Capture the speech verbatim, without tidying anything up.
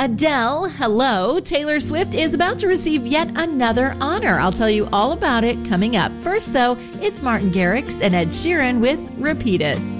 Adele, hello. Taylor Swift is about to receive yet another honor. I'll tell you all about it coming up. First, though, it's Martin Garrix and Ed Sheeran with Repeat It.